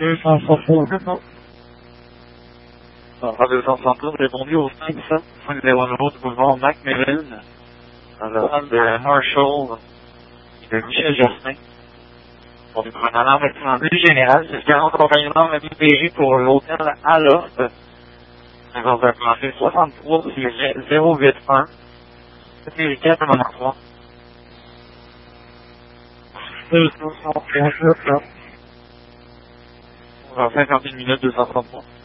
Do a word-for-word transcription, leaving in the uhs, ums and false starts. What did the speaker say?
deux cent soixante. Alors, deux cent soixante, répondu au cinq sept cinq zéro du boulevard Macmillan, dans la salle de Marshall, de Michel Jasmin. Pour une alarme incendie générale, c'est ce accompagnement M P G pour l'hôtel Aloft. Dans un plancher soixante-trois zéro huit un. C'est quatre numéro trois. deux cent soixante. Dans cinquante et une minutes, deux cent trente-trois.